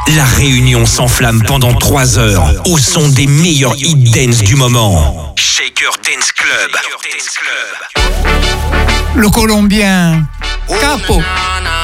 La réunion s'enflamme pendant 3 heures au son des meilleurs hits dance du moment. Shaker Dance Club. Le Colombien Capo